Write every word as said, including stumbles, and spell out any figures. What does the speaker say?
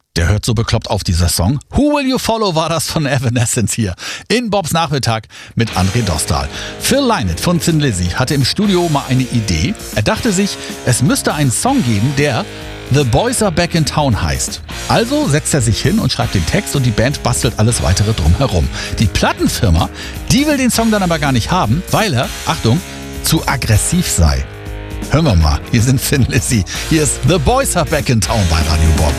Der hört so bekloppt auf, dieser Song. Who Will You Follow war das von Evanescence hier. In Bobs Nachmittag mit André Dostal. Phil Lynott von Thin Lizzy hatte im Studio mal eine Idee. Er dachte sich, es müsste einen Song geben, der The Boys Are Back in Town heißt. Also setzt er sich hin und schreibt den Text und die Band bastelt alles weitere drumherum. Die Plattenfirma, die will den Song dann aber gar nicht haben, weil er, Achtung, zu aggressiv sei. Hören wir mal, hier sind Thin Lizzy. Hier ist The Boys Are Back in Town bei Radio Bob.